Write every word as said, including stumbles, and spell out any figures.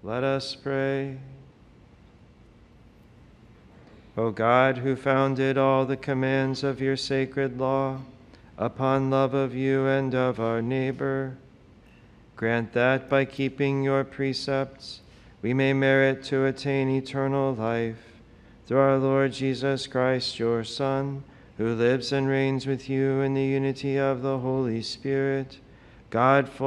Let us pray. O God, who founded all the commands of your sacred law upon love of you and of our neighbor, grant that by keeping your precepts we may merit to attain eternal life, through our Lord Jesus Christ, your Son, who lives and reigns with you in the unity of the Holy Spirit, God